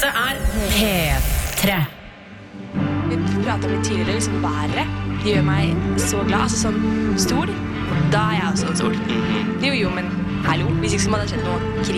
Dette P3. Vi pratet om litt tidligere, liksom været. Det gjør meg så glad. Altså sånn stol, da jeg også en stol. Jo, men hallo, hvis ikke så må det ha skjedd noe krig.